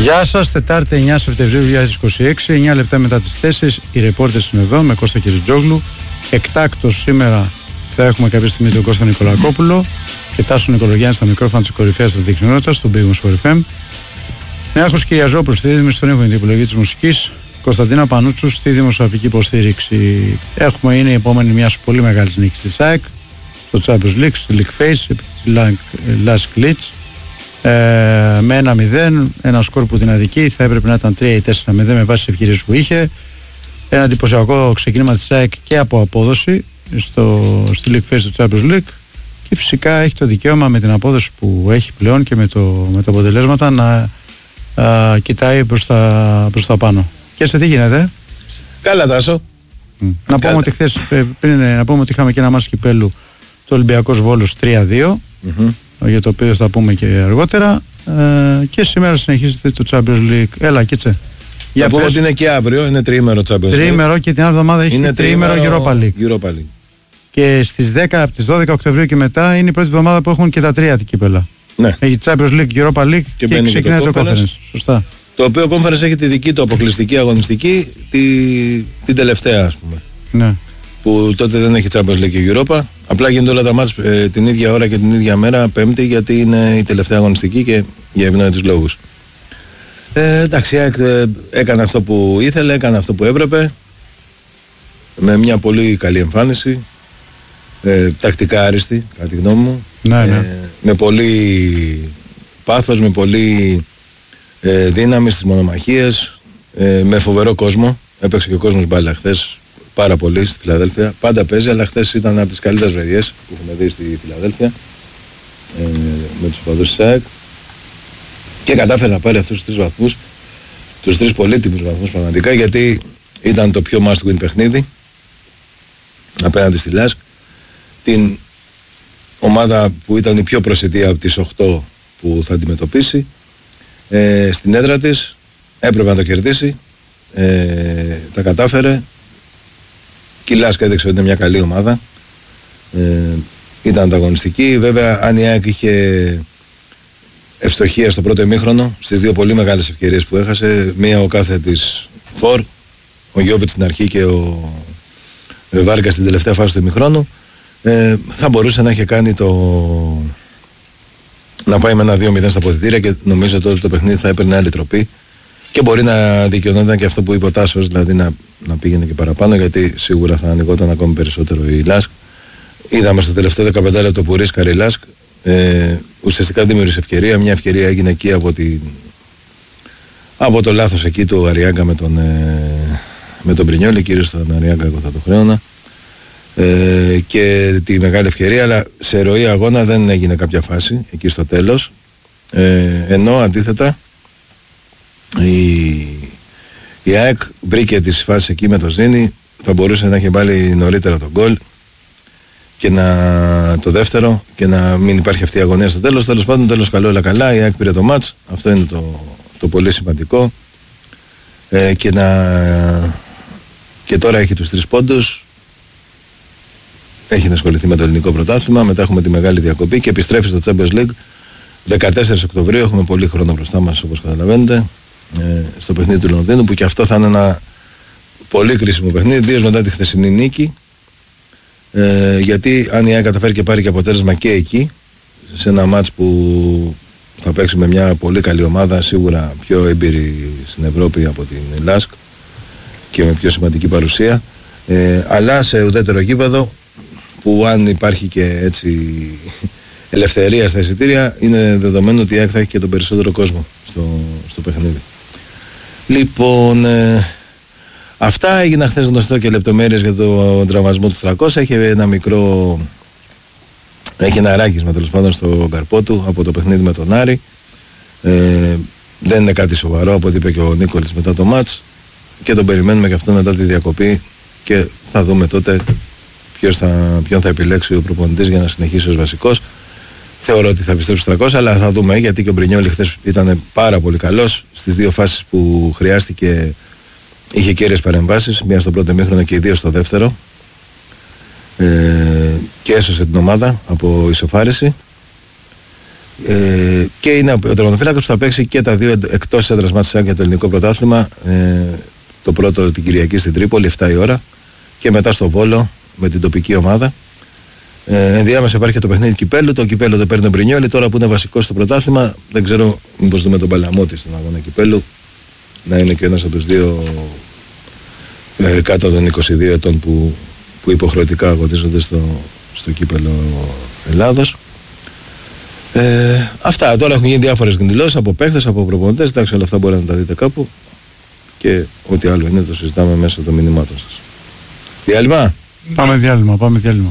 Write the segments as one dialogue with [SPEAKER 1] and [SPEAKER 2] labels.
[SPEAKER 1] Γεια σας, Τετάρτη 9 Σεπτεμβρίου 2026, 9 λεπτά μετά τις 4. Οι ρεπόρτες είναι εδώ με Κώστα Κυριζόγλου. Εκτάκτος σήμερα θα έχουμε κάποια στιγμή τον Κώστα Νικολακόπουλο και Τάσο Νικολογιάννη στα μικρόφωνα της κορυφαίας δεδεικνυότητας, στον Big Wings FM. Νέαρχος Κυριαζόπουλος στη δίδυμη στον ήχο την επιλογή της μουσικής. Κωνσταντίνα Πανούτσου στη δημοσιογραφική υποστήριξη. Είναι η επόμενη μιας πολύ μεγάλης νίκης της ΑΕΚ στο Champions League, στη League Phase, επί της Lask Leeds. Με 1-0, ένα σκορ που την αδικεί, θα έπρεπε να ήταν 3 ή 4-0 με βάση τις ευκαιρίες που είχε. Ένα εντυπωσιακό ξεκίνημα της ΑΕΚ και από απόδοση στη League Phase του Champions League, και φυσικά έχει το δικαίωμα με την απόδοση που έχει πλέον και με τα αποτελέσματα να κοιτάει προς τα πάνω. Και σε τι γίνεται?
[SPEAKER 2] Καλά, Τάσο.
[SPEAKER 1] Να πούμε ότι χθες είχαμε και ένα μάτς κυπέλλου, το Ολυμπιακός Βόλος 3-2, για το οποίο θα πούμε και αργότερα, και σήμερα συνεχίζεται το Champions League. Έλα, κίτσε.
[SPEAKER 2] Να πούμε ότι είναι και αύριο, είναι τριήμερο Champions League.
[SPEAKER 1] Τριήμερο, και την άλλη εβδομάδα έχει και τριήμερο Europa League. Και στις 10, από τις 12 Οκτωβρίου και μετά είναι η πρώτη εβδομάδα που έχουν και τα τρία κύπελα.
[SPEAKER 2] Ναι.
[SPEAKER 1] Έχει Champions League, Europa League και ξεκινάει το Conference. Σωστά.
[SPEAKER 2] Το οποίο Conference έχει τη δική του αποκλειστική αγωνιστική, την τελευταία, ας πούμε.
[SPEAKER 1] Ναι.
[SPEAKER 2] Που τότε δεν έχει Champions League και Europa. Απλά γίνονται όλα τα μάτς την ίδια ώρα και την ίδια μέρα, Πέμπτη, γιατί είναι η τελευταία αγωνιστική και για ευνόητους λόγους. Εντάξει, έκανε αυτό που ήθελε, έκανε αυτό που έπρεπε, με μια πολύ καλή εμφάνιση, τακτικά άριστη, κατά τη γνώμη μου.
[SPEAKER 1] Ναι.
[SPEAKER 2] Με πολύ πάθος, με πολύ δύναμη στις μονομαχίες, με φοβερό κόσμο. Έπαιξε και ο κόσμος μπάλα χθες πάρα πολύ στη Φιλαδέλφια. Πάντα παίζει, αλλά χθες ήταν από τις καλύτερες βραδιές που έχουμε δει στη Φιλαδέλφια, με τους οπαδούς της ΑΕΚ, και κατάφερε να πάρει αυτούς τους 3 βαθμούς, τους 3 πολύτιμους βαθμούς πραγματικά, γιατί ήταν το πιο must win παιχνίδι απέναντι στη Lask, την ομάδα που ήταν η πιο προσιτή από τις 8 που θα αντιμετωπίσει, στην έδρα της. Έπρεπε να το κερδίσει, τα κατάφερε, και η Lask έδειξε ότι είναι μια καλή ομάδα, ήταν ανταγωνιστική. Βέβαια, αν η ΑΕΚ είχε ευστοχία στο πρώτο ημίχρονο, στις 2 πολύ μεγάλες ευκαιρίες που έχασε, μία ο κάθε της φορ, ο Γιώβιτς στην αρχή και ο Βάρκας στην τελευταία φάση του ημιχρόνου, θα μπορούσε να είχε κάνει να πάει με ένα 2-0 στα αποδυτήρια, και νομίζω ότι το παιχνίδι θα έπαιρνε άλλη τροπή και μπορεί να δικαιωνόταν και αυτό που είπε ο Τάσος, δηλαδή να πήγαινε και παραπάνω, γιατί σίγουρα θα ανοιγόταν ακόμη περισσότερο η Lask. Είδαμε στο τελευταίο 15 λεπτό που ρίσκαρε η Lask, ουσιαστικά δημιούργησε ευκαιρία. Μια ευκαιρία έγινε εκεί από το λάθος εκεί του Αριάγκα με τον Πρινιόλη, κυρίως τον Αριάγκα εγώ θα το χρέωνα, και τη μεγάλη ευκαιρία, αλλά σε ροή αγώνα δεν έγινε κάποια φάση εκεί στο τέλος, ενώ αντίθετα η ΑΕΚ βρήκε τις φάσεις εκεί με το Ζήνη, θα μπορούσε να έχει βάλει νωρίτερα τον γκολ και το δεύτερο, και να μην υπάρχει αυτή η αγωνία στο τέλος. Τέλος πάντων, τέλος καλό, όλα καλά, η ΑΕΚ πήρε το μάτς, αυτό είναι το πολύ σημαντικό, και τώρα έχει τους 3 πόντους, έχει ασχοληθεί με το ελληνικό πρωτάθλημα, μετά έχουμε τη μεγάλη διακοπή και επιστρέφει στο Champions League 14 Οκτωβρίου, έχουμε πολύ χρόνο μπροστά μας, όπως καταλαβαίνετε, στο παιχνίδι του Λονδίνου, που και αυτό θα είναι ένα πολύ κρίσιμο παιχνίδι, ιδίως μετά τη χθεσινή νίκη, γιατί αν η ΑΕΚ καταφέρει και πάρει και αποτέλεσμα και εκεί, σε ένα μάτς που θα παίξει με μια πολύ καλή ομάδα, σίγουρα πιο έμπειρη στην Ευρώπη από την Lask και με πιο σημαντική παρουσία, αλλά σε ουδέτερο γήπεδο, που αν υπάρχει και έτσι ελευθερία στα εισιτήρια, είναι δεδομένο ότι η ΑΕΚ θα έχει και τον περισσότερο κόσμο στο παιχνίδι. Λοιπόν, αυτά έγιναν χθες γνωστό, και λεπτομέρειες για τον τραυματισμό του 300. Έχει ένα ράκισμα τέλος πάντων στο καρπό του από το παιχνίδι με τον Άρη. Δεν είναι κάτι σοβαρό, από ό,τι είπε και ο Νίκολης μετά το μάτς, και τον περιμένουμε και αυτό μετά τη διακοπή, και θα δούμε τότε ποιον θα επιλέξει ο προπονητής για να συνεχίσει ως βασικός. Θεωρώ ότι θα επιστρέψει 300, αλλά θα δούμε, γιατί και ο Μπρινιόλη χθες ήταν πάρα πολύ καλός στις 2 φάσεις που χρειάστηκε. Είχε κέρδιες παρεμβάσεις, μία στο πρώτο ημίχρονο και οι 2 στο δεύτερο, και έσωσε την ομάδα από ισοφάριση. Και είναι ο τερματοφύλακας που θα παίξει και τα δύο εκτός έδρας μάτς για το ελληνικό πρωτάθλημα. Το πρώτο την Κυριακή στην Τρίπολη, 7 η ώρα, και μετά στο Βόλο με την τοπική ομάδα. Ενδιάμεσα υπάρχει και το παιχνίδι κυπέλλου. Το κυπέλλου το παίρνει τον Μπρινιόλι, τώρα που είναι βασικό στο πρωτάθλημα. Δεν ξέρω, μήπως δούμε τον Παλαμότη στον αγώνα κυπέλλου να είναι και ένας από τους δύο κάτω των 22 ετών που υποχρεωτικά αγωνίζονται στο κύπελλο Ελλάδος. Αυτά. Τώρα έχουν γίνει διάφορες εκδηλώσεις από παίχτες, από προπονητές. Εντάξει, όλα αυτά μπορείτε να τα δείτε κάπου. Και ό,τι άλλο είναι το συζητάμε μέσα των μηνυμάτων σας. Διάλειμμα.
[SPEAKER 1] Πάμε διάλειμμα.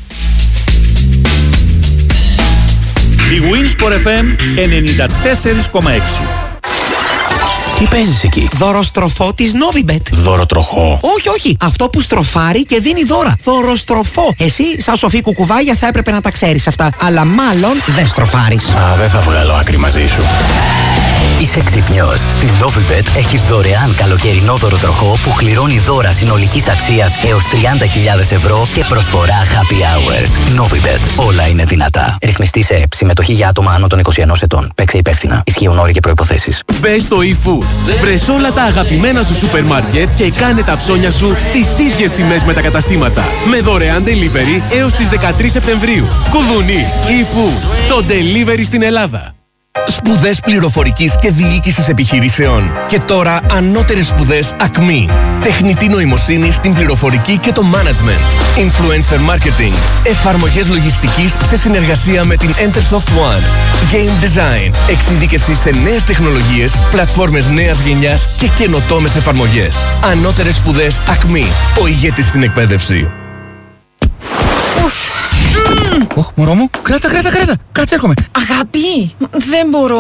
[SPEAKER 3] Η Winsport FM 94,6.
[SPEAKER 4] Τι παίζεις εκεί?
[SPEAKER 5] Δωροστροφό της Novibet.
[SPEAKER 4] Δωροτροχό?
[SPEAKER 5] Όχι. Αυτό που στροφάρει και δίνει δώρα. Δωροστροφό. Εσύ, σαν σοφή κουκουβάγια, θα έπρεπε να τα ξέρεις αυτά. Αλλά μάλλον δεν στροφάρεις.
[SPEAKER 4] Δεν θα βγάλω άκρη μαζί σου.
[SPEAKER 6] Είσαι ξυπνιός. Στην Novibet έχεις δωρεάν καλοκαιρινό δωροτροχό που κληρώνει δώρα συνολικής αξίας έως 30.000 ευρώ και προσφορά happy hours. Novibet. Όλα είναι δυνατά. Ρυθμιστή σε ΕΠ. Συμμετοχή για άτομα άνω των 21 ετών. Παίξε υπεύθυνα. Ισχύουν όροι και προϋποθέσεις.
[SPEAKER 7] Μπες στο eFood. Βρες όλα τα αγαπημένα σου σούπερ μάρκετ και κάνε τα ψώνια σου στις ίδιες τιμές με τα καταστήματα. Με δωρεάν delivery έως τις 13 Σεπτεμβρίου. Κουδουνί. eFood. Το delivery στην Ελλάδα. Σπουδές πληροφορικής και διοίκησης επιχειρήσεων. Και τώρα ανώτερες σπουδές ΑΚΜΗ. Τεχνητή νοημοσύνη στην πληροφορική και το management. Influencer marketing. Εφαρμογές λογιστικής σε συνεργασία με την Entersoft One. Game design. Εξειδίκευση σε νέες τεχνολογίες, πλατφόρμες νέας γενιάς και καινοτόμες εφαρμογές. Ανώτερες σπουδές ΑΚΜΗ. Ο ηγέτης στην εκπαίδευση.
[SPEAKER 4] Μωρό μου, κράτα. Κάτσε, έρχομαι.
[SPEAKER 8] Αγάπη, δεν μπορώ.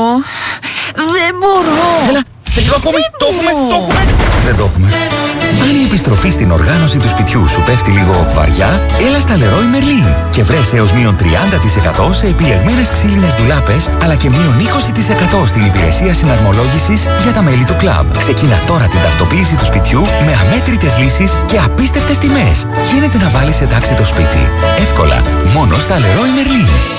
[SPEAKER 4] Έλα, λίγο ακόμη. Το έχουμε. Δεν το έχουμε. Αν η επιστροφή στην οργάνωση του σπιτιού σου πέφτει λίγο βαριά, έλα στα Leroy Merlin και βρες έως μείον 30% σε επιλεγμένες ξύλινες ντουλάπες, αλλά και μείον 20% στην υπηρεσία συναρμολόγησης για τα μέλη του κλαμπ. Ξεκίνα τώρα την τακτοποίηση του σπιτιού με αμέτρητες λύσεις και απίστευτες τιμές. Γίνεται να βάλεις σε τάξη το σπίτι. Εύκολα, μόνο στα Leroy Merlin.